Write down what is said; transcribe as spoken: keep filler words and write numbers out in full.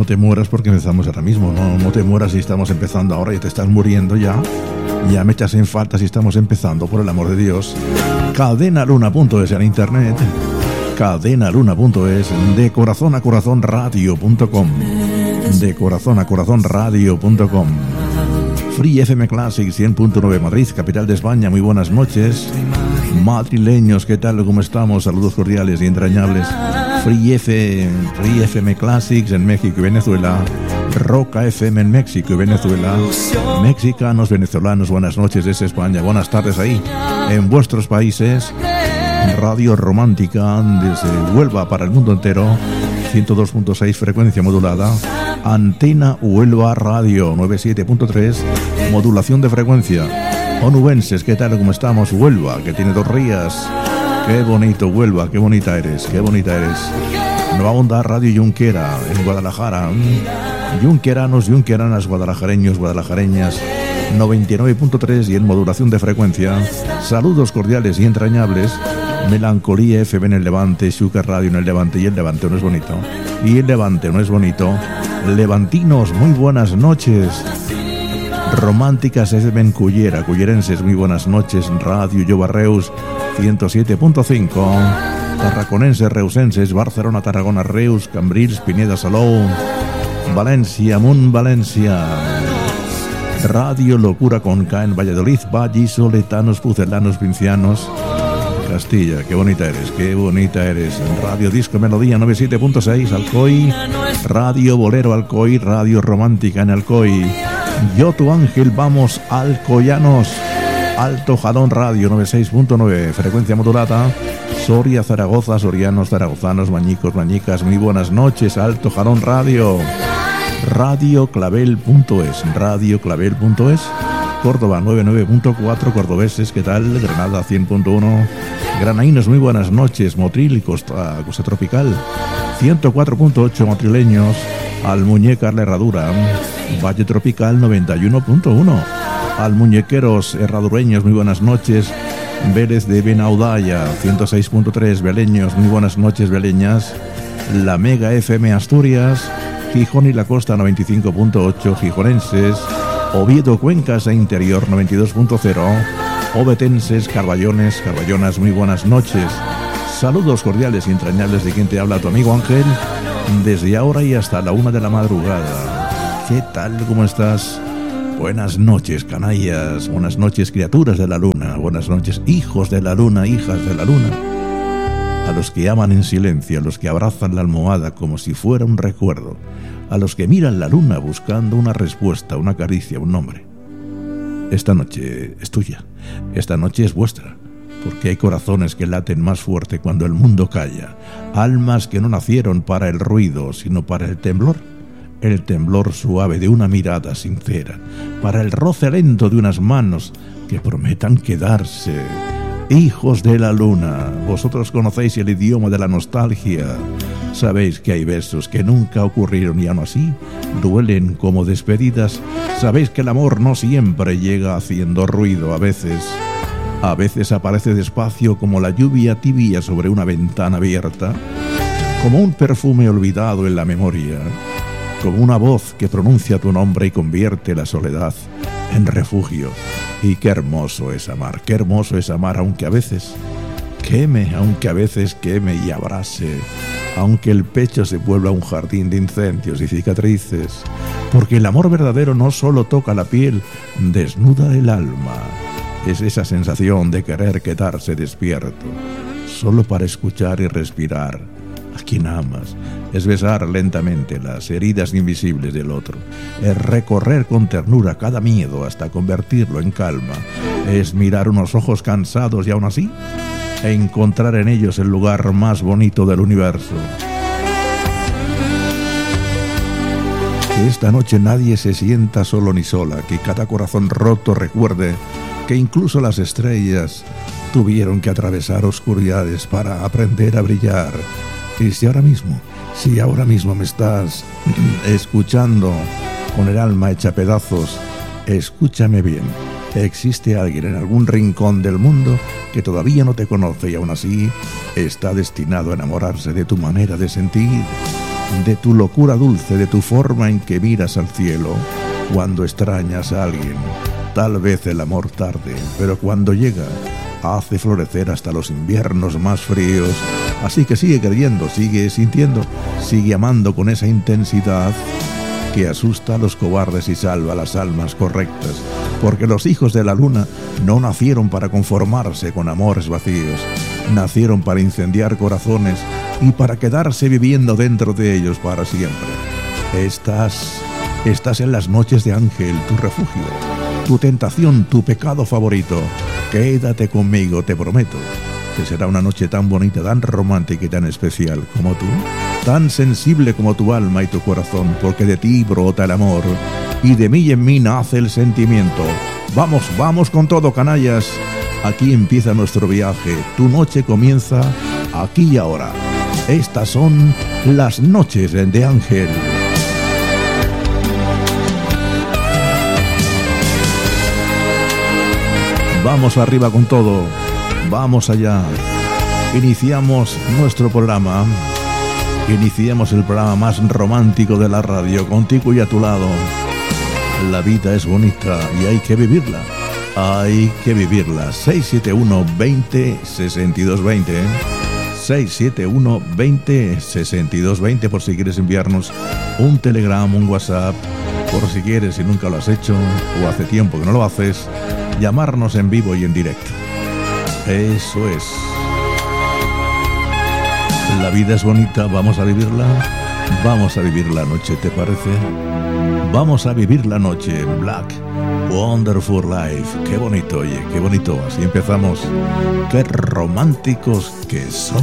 no te mueras porque empezamos ahora mismo. No, no te mueras si estamos empezando ahora y te estás muriendo ya. Ya me echas en falta si estamos empezando, por el amor de Dios. cadena luna punto es en internet. cadena luna punto es, de corazón a corazón radio punto com. De corazón a corazón radio punto com. Free F M Classic cien punto nueve Madrid, capital de España. Muy buenas noches. Madrileños, ¿qué tal? ¿Cómo estamos? Saludos cordiales y entrañables. Free, F, Free F M Classics en México y Venezuela. Roca F M en México y Venezuela. Mexicanos, venezolanos, buenas noches desde España. Buenas tardes ahí en vuestros países. Radio Romántica desde Huelva para el mundo entero. ciento dos punto seis frecuencia modulada. Antena Huelva Radio noventa y siete punto tres modulación de frecuencia. Onubenses, ¿qué tal? ¿Cómo estamos? Huelva, que tiene dos rías. Qué bonito Huelva, qué bonita eres, qué bonita eres. Nueva Onda Radio Junquera en Guadalajara. Junqueranos, junqueranas, guadalajareños, guadalajareñas. noventa y nueve punto tres y en modulación de frecuencia. Saludos cordiales y entrañables. Melancolía F M en el Levante, Xúcar Radio en el Levante, y el Levante no es bonito. Y el Levante no es bonito. Levantinos, muy buenas noches. Románticas F M en Cullera, cullerenses, muy buenas noches. Radio Llobarreus ciento siete punto cinco. Tarraconenses, reusenses, Barcelona, Tarragona, Reus, Cambrils, Pineda, Salou, Valencia, Mun, Valencia. Radio Locura con K en Valladolid, vallisoletanos, pucelanos, pincianos. Castilla, qué bonita eres, qué bonita eres. Radio Disco Melodía noventa y siete punto seis, Alcoy. Radio Bolero Alcoy, Radio Romántica en Alcoy. Yo tu ángel, vamos Alcoyanos. Alto Jalón Radio noventa y seis punto nueve, frecuencia modulada. Soria, Zaragoza, sorianos, zaragozanos, mañicos, mañicas, muy buenas noches. Alto Jalón Radio. Radio Clavel punto es, Radio Clavel punto es. Córdoba noventa y nueve punto cuatro, cordobeses, ¿qué tal? Granada cien punto uno. Granaínos, muy buenas noches. Motril, Costa, Costa Tropical ciento cuatro punto ocho, motrileños. Almuñécar, La Herradura. Valle Tropical noventa y uno punto uno. Almuñequeros, herradureños, muy buenas noches. Vélez de Benaudalla ciento seis punto tres, Beleños, muy buenas noches, beleñas. La Mega F M Asturias. Gijón y la Costa noventa y cinco punto ocho, gijonenses. Oviedo, Cuencas e Interior noventa y dos punto cero. Ovetenses, Carballones, Carballonas, muy buenas noches. Saludos cordiales y entrañables de quien te habla, tu amigo Ángel, desde ahora y hasta la una de la madrugada. ¿Qué tal? ¿Cómo estás? Buenas noches, canallas. Buenas noches, criaturas de la luna. Buenas noches, hijos de la luna, hijas de la luna. A los que aman en silencio, a los que abrazan la almohada como si fuera un recuerdo, a los que miran la luna buscando una respuesta, una caricia, un nombre. Esta noche es tuya, esta noche es vuestra, porque hay corazones que laten más fuerte cuando el mundo calla, almas que no nacieron para el ruido, sino para el temblor, el temblor suave de una mirada sincera, para el roce lento de unas manos que prometan quedarse. Hijos de la luna, vosotros conocéis el idioma de la nostalgia. Sabéis que hay besos que nunca ocurrieron y aún así duelen como despedidas. Sabéis que el amor no siempre llega haciendo ruido, a veces. A veces aparece despacio como la lluvia tibia sobre una ventana abierta, como un perfume olvidado en la memoria, como una voz que pronuncia tu nombre y convierte la soledad en refugio. Y qué hermoso es amar, qué hermoso es amar, aunque a veces queme, aunque a veces queme y abrase, aunque el pecho se vuelva un jardín de incendios y cicatrices, porque el amor verdadero no solo toca la piel, desnuda el alma. Es esa sensación de querer quedarse despierto, solo para escuchar y respirar a quien amas. Es besar lentamente las heridas invisibles del otro. Es recorrer con ternura cada miedo hasta convertirlo en calma. Es mirar unos ojos cansados y aún así encontrar en ellos el lugar más bonito del universo. Que esta noche nadie se sienta solo ni sola, que cada corazón roto recuerde que incluso las estrellas tuvieron que atravesar oscuridades para aprender a brillar. Y si ahora mismo, si ahora mismo me estás escuchando con el alma hecha pedazos, escúchame bien. Existe alguien en algún rincón del mundo que todavía no te conoce y aún así está destinado a enamorarse de tu manera de sentir. de tu locura dulce, de tu forma en que miras al cielo cuando extrañas a alguien. Tal vez el amor tarde, pero cuando llega, hace florecer hasta los inviernos más fríos. Así que sigue creyendo, sigue sintiendo, sigue amando con esa intensidad que asusta a los cobardes y salva a las almas correctas. Porque los hijos de la luna no nacieron para conformarse con amores vacíos. Nacieron para incendiar corazones y para quedarse viviendo dentro de ellos para siempre. Estás, estás en las noches de Ángel, tu refugio, tu tentación, tu pecado favorito. Quédate conmigo, te prometo, que será una noche tan bonita, tan romántica y tan especial como tú, tan sensible como tu alma y tu corazón, porque de ti brota el amor y de mí y en mí nace el sentimiento. Vamos, vamos con todo, canallas. Aquí empieza nuestro viaje. Tu noche comienza aquí y ahora. Estas son las noches de Ángel. Vamos arriba con todo. Vamos allá. Iniciamos nuestro programa. Iniciamos el programa más romántico de la radio, contigo y a tu lado. La vida es bonita y hay que vivirla. Hay que vivirla. seis siete uno, veinte, sesenta y dos veinte. seis siete uno, veinte, sesenta y dos veinte por si quieres enviarnos un telegram, un WhatsApp, por si quieres, si nunca lo has hecho o hace tiempo que no lo haces, llamarnos en vivo y en directo. Eso es. La vida es bonita, vamos a vivirla. Vamos a vivir la noche, ¿te parece? Vamos a vivir la noche. Black Wonderful Life. Qué bonito, oye, qué bonito. Así empezamos. Qué románticos que somos.